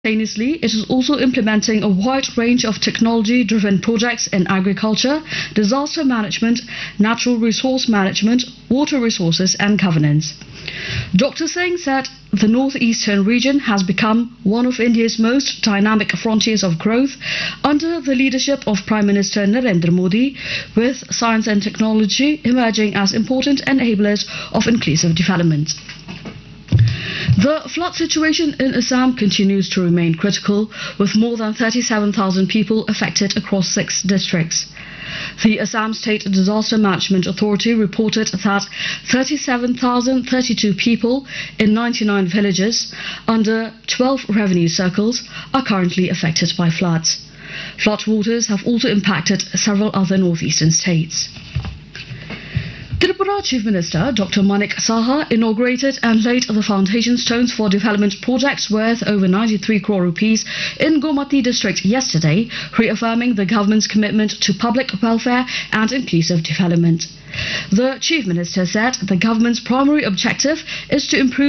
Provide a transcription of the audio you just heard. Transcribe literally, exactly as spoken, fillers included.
Simultaneously, it is also implementing a wide range of technology-driven projects in agriculture, disaster management, natural resource management, water resources and governance. Doctor Singh said the northeastern region has become one of India's most dynamic frontiers of growth under the leadership of Prime Minister Narendra Modi, with science and technology emerging as important enablers of inclusive development. The flood situation in Assam continues to remain critical, with more than thirty-seven thousand people affected across six districts. The Assam State Disaster Management Authority reported that thirty-seven thousand thirty-two people in ninety-nine villages under twelve revenue circles are currently affected by floods. Floodwaters have also impacted several other northeastern states. Tripura Chief Minister Doctor Manik Saha inaugurated and laid the foundation stones for development projects worth over ninety-three crore rupees in Gomati district yesterday, reaffirming the government's commitment to public welfare and inclusive development. The Chief Minister said the government's primary objective is to improve